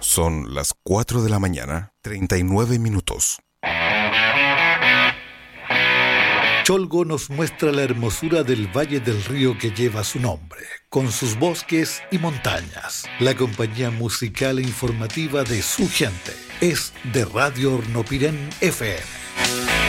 Son las 4 de la mañana, 39 minutos. Cholgo nos muestra la hermosura del valle del río que lleva su nombre, con sus bosques y montañas. La compañía musical e informativa de su gente es de Radio Hornopirén FM.